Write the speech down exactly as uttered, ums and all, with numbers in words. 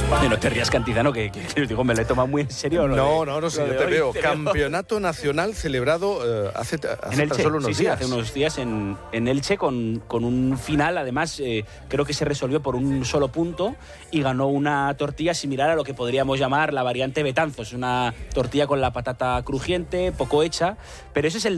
No te rías, Cantizano, que, que, que digo, me lo he tomado muy en serio. No, de, no, no, sí, yo de te hoy, veo. Te Campeonato veo. Nacional celebrado eh, hace, hace en Elche, tan solo unos sí, días. Sí, hace unos días en, en Elche con, con un final, además, eh, creo que se resolvió por un solo punto y ganó una tortilla similar a lo que podríamos llamar la variante Betanzos, una tortilla con la patata crujiente, poco hecha, pero ese es el